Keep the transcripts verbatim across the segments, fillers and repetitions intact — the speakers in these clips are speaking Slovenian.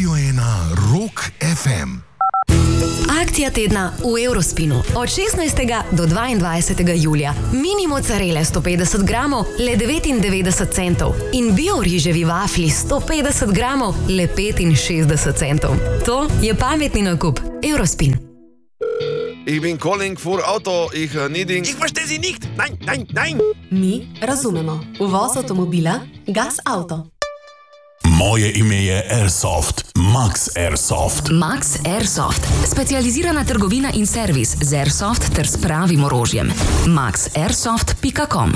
Radio ena Rock ef em. Akcija tedna v Eurospinu. Od šestnajstega do dvaindvajsetega julija. Mini mozzarele sto petdeset gramov, le devetindevetdeset centov. In bio riževi vafli sto petdeset gramov, le petinšestdeset centov. To je pametni nakup. Eurospin. Ich bin calling for Auto, ich uh, needing... Ich verstehe Sie nicht! Nein, nein, nein! Mi razumemo. Uvoz avtomobila, Gas Auto. Moje ime je Airsoft, Max Airsoft. Max Airsoft. Specializirana trgovina in servis z Airsoft ter s pravim orožjem. max airsoft pika com.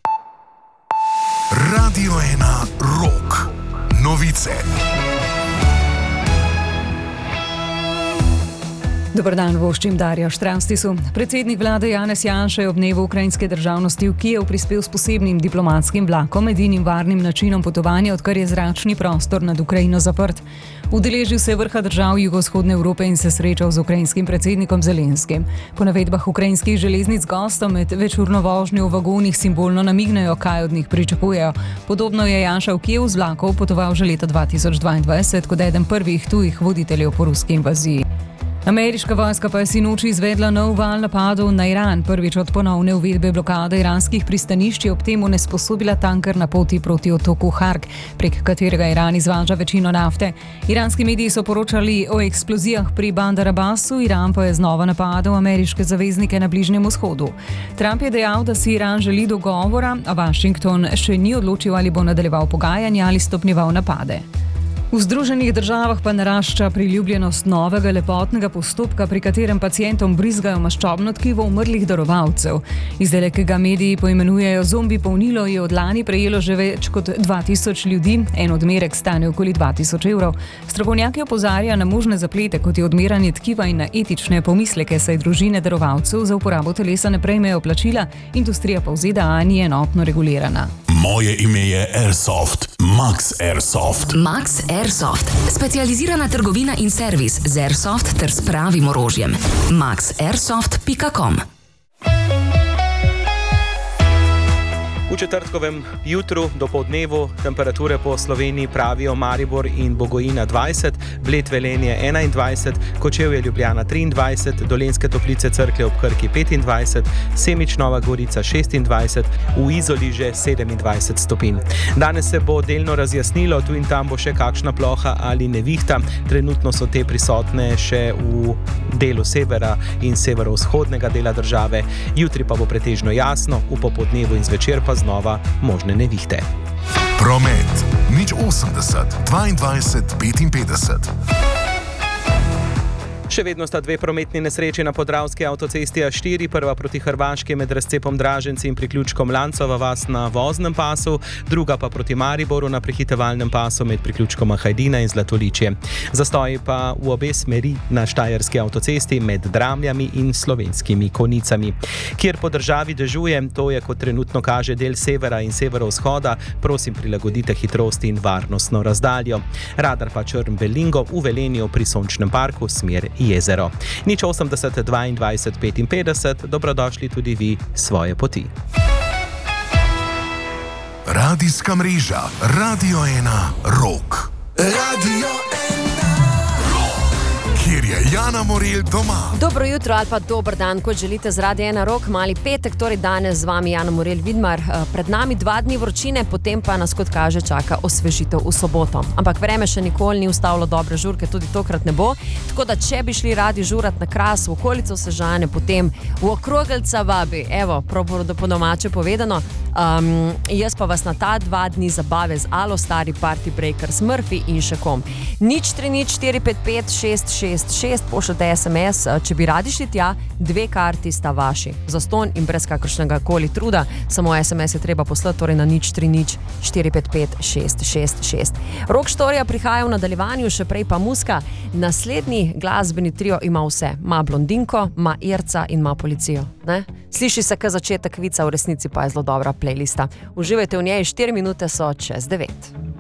Radio ena Rock. Novice. Dobar dan, voščim Darja Štranstisu. Predsednik vlade Janez Janša je ob dnevu ukrajinske državnosti v Kijev prispel s posebnim diplomatskim vlakom, edinim varnim načinom potovanja, odkar je zračni prostor nad Ukrajino zaprt. Udeležil se je vrha držav jugovzhodne Evrope in se srečal z ukrajinskim predsednikom Zelenskim. Po navedbah ukrajinskih železnic gostom med večurno vožnjo v vagonih simbolno namignejo, kaj od njih pričakujejo. Podobno je Janša v Kijev z vlakov potoval že leta dva tisoč dvaindvajset kot eden prvih tujih voditeljev po ruski invaziji. Ameriška vojska pa je sinoči izvedla nov val napadov na Iran. Prvič od ponovne uvedbe blokade iranskih pristanišč je ob tem onesposobila tanker na poti proti otoku Hark, prek katerega Iran izvaža večino nafte. Iranski mediji so poročali o eksplozijah pri Bandar Abbasu, Iran pa je znova napadal ameriške zaveznike na Bližnjem vzhodu. Trump je dejal, da si Iran želi dogovora, a Washington še ni odločil, ali bo nadaljeval pogajanja ali stopnjeval napade. V Združenih državah pa narašča priljubljenost novega lepotnega postopka, pri katerem pacientom brizgajo maščobno tkivo umrlih darovalcev. Izdelek, ki ga mediji poimenujejo zombi polnilo, je od lani prejelo že več kot dva tisoč ljudi, en odmerek stane okoli dva tisoč evrov. Strokovnjaki opozarja na možne zaplete, kot je odmeranje tkiva, in na etične pomisleke, saj družine darovalcev za uporabo telesa ne prejmejo plačila, industrija pa v Z D A ni enotno regulirana. Moje ime je Airsoft, Max Airsoft. Max Airsoft. Specializirana trgovina in servis z Airsoft ter s pravim orožjem. max airsoft pika com. V četrtkovem jutru do poldnevu temperature po Sloveniji pravijo Maribor in Bogojina dvajset, Bled Velenje enaindvajset, Kočevje Ljubljana triindvajset, Dolenjske Toplice Cerklje ob Krki petindvajset, Semič Nova Gorica šestindvajset, v Izoli že sedemindvajset stopinj. Danes se bo delno razjasnilo, tu in tam bo še kakšna ploha ali nevihta. Trenutno so te prisotne še v delu severa in severovzhodnega dela države. Jutri pa bo pretežno jasno, v popoldnevu in zvečer pa znova možne nevihte. Promet. nič osemdeset, dvaindvajset, petinpetdeset. Še vedno sta dve prometni nesreči na podravski avtocesti A štiri, prva proti Hrvaški med razcepom Draženci in priključkom Lancova vas na voznem pasu, druga pa proti Mariboru na prehitevalnem pasu med priključkoma Hajdina in Zlatoličje. Zastoji pa v obe smeri na štajerski avtocesti med Dramljami in Slovenskimi Konicami. Kjer po državi dežuje, to je, kot trenutno kaže, del severa in severovzhoda, prosim prilagodite hitrosti in varnostno razdaljo. Radar pa Črn Belingo v Velenju pri Sončnem parku smer jezero. nič osemdeset, dvaindvajset, petinpetdeset, dobrodošli tudi vi svoje poti. Radijska mreža Radio ena Rock. Radio ena Rock. Kjer je Jana Morel doma. Dobro jutro ali pa dober dan, kot želite, z Radio ena Rock. Mali petek, torej danes z vami Jana Morel Vidmar. Pred nami dva dni vročine, potem pa nas, kot kaže, čaka osvežitev v soboto. Ampak vreme še nikoli ni ustavilo dobre žurke, tudi tokrat ne bo. Tako da, če bi šli radi žurat na Kras, v okolico Sežane, potem v Okrogelca vabi. Evo, prav po domače povedano. Um, jaz pa vas na ta dva dni zabave z Alo, Stari Party Breakers, Murphy in še kom. nič tri nič štiri pet pet šest šest šest, pošljete es em es, če bi radi šli tja, dve karti sta vaši. Zastonj in brez kakršnega koli truda, samo es em es je treba poslati, torej na nič tri nič štiri pet pet šest šest šest. Rock Štorija prihaja v nadaljevanju, še prej pa Muska. Naslednji glasbeni trio ima vse. Ma blondinko, ma Irca in ma policijo. Ne? Sliši se kot začetek vica, v resnici pa je zelo dobra playlista. Uživajte v njej, štiri minute so čez devet.